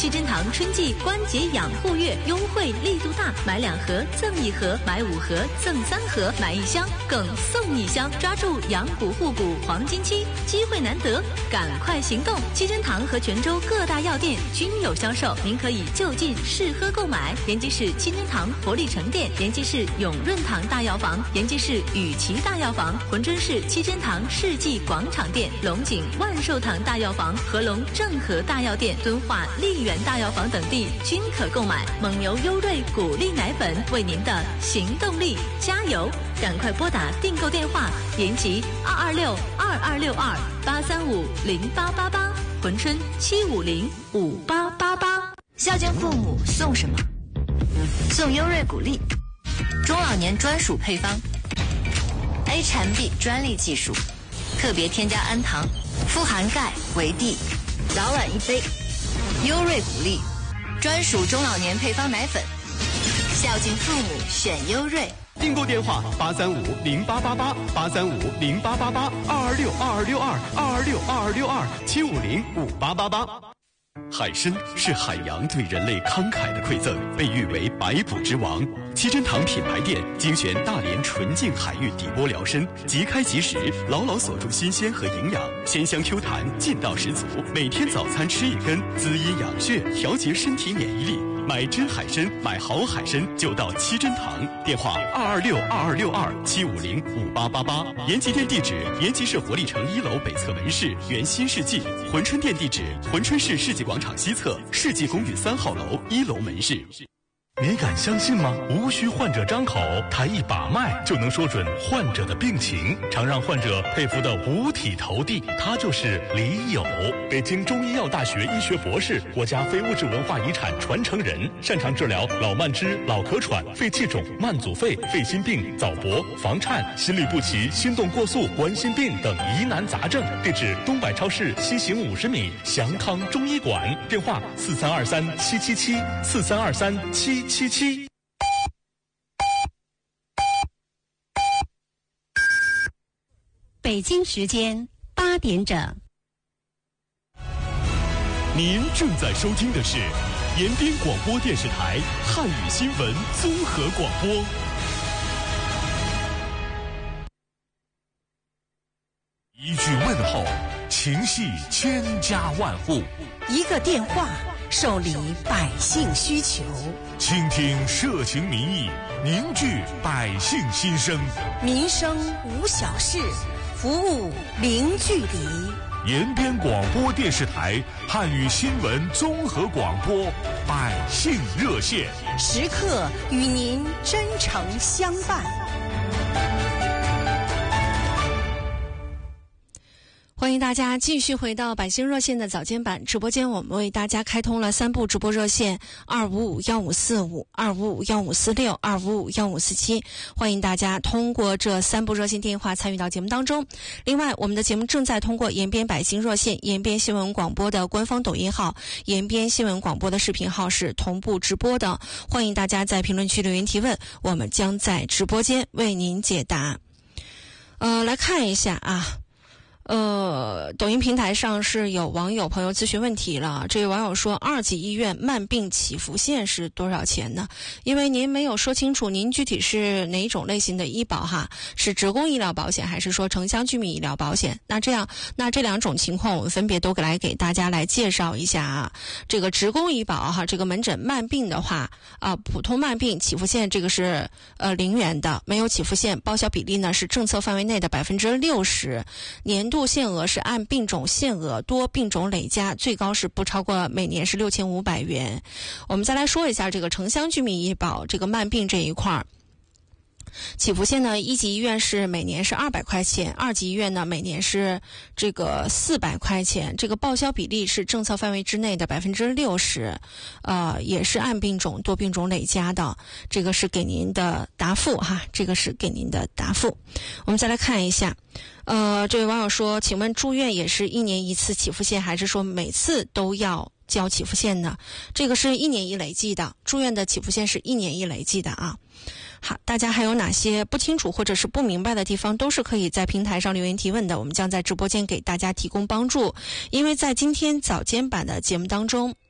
七珍堂春季关节养护月优惠力度大，买2盒赠1盒，买5盒赠3盒，买1箱更送1箱，抓住养骨护骨黄金期，机会难得，赶快行动！七珍堂和泉州各大药店均有销售，您可以就近试喝购买。延吉市七珍堂活力城店、延吉市永润堂大药房、延吉市雨琦大药房、珲春市七珍堂世纪广场店、龙井万寿堂大药房、合隆正和大药店、敦化丽园大药房等地均可购买。蒙牛优瑞谷粒奶粉为您的行动力加油！赶快拨打订购电话：延吉226-2262-835-0888，珲春750-5888。 孝敬父母送什么？送优瑞谷粒，中老年专属配方 ，A 产 B 专利技术，特别添加氨糖，富含钙、维 D， 早晚1杯。优瑞谷粒，专属中老年配方奶粉，孝敬父母选优瑞。 订购电话835-088-835-0888-226-2262-226-2262-750-5888。海参是海洋对人类慷慨的馈赠，被誉为百补之王。七珍堂品牌店精选大连纯净海域底波疗参，即开即食，牢牢锁住新鲜和营养，鲜香 Q 弹，劲道十足。每天早餐吃1根，滋阴养血，调节身体免疫力。买真海参，买好海参就到七珍堂。电话226-2262-750-5888。延吉店地址：延吉市活力城1楼北侧门市原新世纪。珲春店地址：珲春市世纪广场西侧世纪公寓3号楼1楼门市。 你敢相信吗？无需患者张口，抬一把脉就能说准患者的病情，常让患者佩服的五体投地。他就是李友，北京中医药大学医学博士，国家非物质文化遗产传承人，擅长治疗老慢支、老咳喘、肺气肿、慢阻肺、肺心病、早搏、房颤、心律不齐、心动过速、冠心病等疑难杂症。地址：东百超市西行50米，祥康中医馆。电话：4323-777，4323-777。 北京时间8点整。 您正在收听的是延边广播电视台汉语新闻综合广播。 一句问候，情系千家万户； 一个电话，受理百姓需求。 倾听社情民意，凝聚百姓心声。 民生无小事，服务零距离。 延边广播电视台汉语新闻综合广播百姓热线， 时刻与您真诚相伴。欢迎大家继续回到百姓热线的早间版直播间，我们为大家开通了3部直播热线：255-1545、255-1546、255-1547，欢迎大家通过这3部热线电话参与到节目当中。另外，我们的节目正在通过延边百姓热线、延边新闻广播的官方抖音号、延边新闻广播的视频号是同步直播的，欢迎大家在评论区留言提问，我们将在直播间为您解答。来看一下啊。抖音平台上是有网友朋友咨询问题了。这位网友说，2级医院慢病起伏线是多少钱呢？因为您没有说清楚您具体是哪种类型的医保哈，是职工医疗保险还是说城乡居民医疗保险？那这2种情况我们分别都来给大家来介绍一下啊。这个职工医保哈，这个门诊慢病的话啊，普通慢病起伏线这个是0元的，没有起伏线，报销比例呢是政策范围内的60%，年度限额是按病种限额，多病种累加，最高是不超过每年是6500元。我们再来说一下这个城乡居民医保这个慢病这一块。起伏线呢，1级医院是每年是200块钱，2级医院呢每年是这个400块钱，这个报销比例是政策范围之内的60%，也是按病种多病种累加的，这个是给您的答复哈，这个是给您的答复。我们再来看一下，这位网友说，请问住院也是1年1次起伏线，还是说每次都要交起伏线呢？这个是1年1累计的，住院的起伏线是1年1累计的啊。好，大家还有哪些不清楚或者是不明白的地方，都是可以在平台上留言提问的，我们将在直播间给大家提供帮助。因为在今天早间版的节目当中，